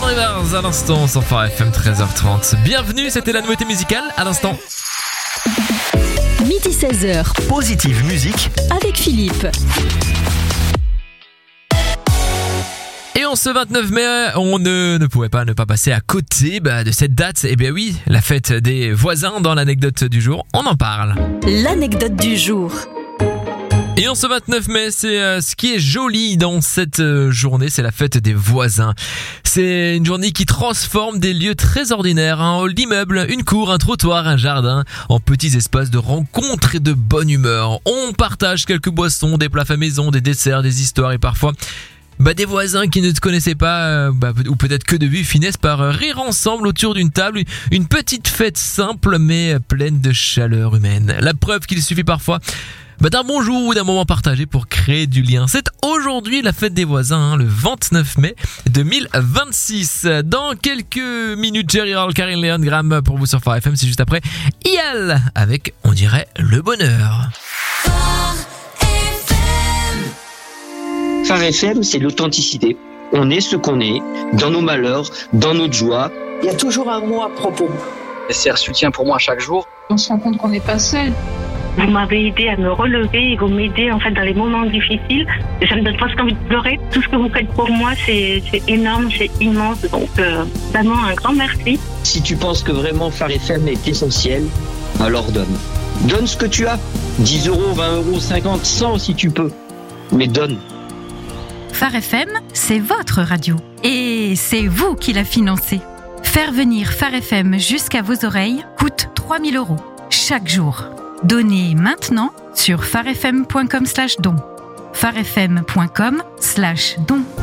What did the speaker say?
Rivers à l'instant sur Phare FM 13h30. Bienvenue, c'était la nouveauté musicale à l'instant. Midi 16h. Positive Musique avec Philippe. Et en ce 29 mai, on ne pouvait pas ne pas passer à côté de cette date. Eh bien oui, la fête des voisins dans l'anecdote du jour, on en parle. L'anecdote du jour. Et en ce 29 mai, c'est ce qui est joli dans cette journée, c'est la fête des voisins. C'est une journée qui transforme des lieux très ordinaires, un hall d'immeuble, une cour, un trottoir, un jardin, en petits espaces de rencontres et de bonne humeur. On partage quelques boissons, des plats faits maison, des desserts, des histoires et parfois des voisins qui ne te connaissaient pas, ou peut-être que de vue, finissent par rire ensemble autour d'une table. Une petite fête simple mais pleine de chaleur humaine. La preuve qu'il suffit parfois d'un bonjour ou d'un moment partagé pour créer du lien. C'est aujourd'hui la fête des voisins, le 29 mai 2026. Dans quelques minutes, Jerry Hall, Karine Léon Graham pour vous sur Phare FM. C'est juste après IAL avec, on dirait, le bonheur. Phare FM, c'est l'authenticité. On est ce qu'on est, dans nos malheurs, dans notre joie. Il y a toujours un mot à propos. C'est un soutien pour moi chaque jour. On se rend compte qu'on n'est pas seul. Vous m'avez aidé à me relever et vous m'aidez en fait dans les moments difficiles. Ça me donne presque envie de pleurer. Tout ce que vous faites pour moi, c'est énorme, c'est immense. Donc vraiment un grand merci. Si tu penses que vraiment Phare FM est essentiel, alors donne. Donne ce que tu as. 10 euros, 20 euros, 50, 100 si tu peux. Mais donne. Phare FM, c'est votre radio. Et c'est vous qui la financez. Faire venir Phare FM jusqu'à vos oreilles coûte 3 000 € chaque jour. Donnez maintenant sur pharefm.com/don. pharefm.com/don.